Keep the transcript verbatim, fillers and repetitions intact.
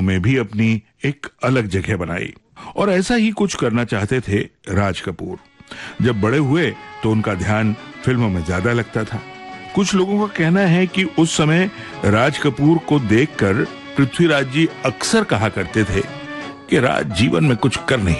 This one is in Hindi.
में भी अपनी एक अलग जगह बनाई। और ऐसा ही कुछ करना चाहते थे राज कपूर। जब बड़े हुए तो उनका ध्यान फिल्मों में ज्यादा लगता था। कुछ लोगों का कहना है कि उस समय राज कपूर को देखकर पृथ्वीराज जी अक्सर कहा करते थे कि राज जीवन में कुछ कर नहीं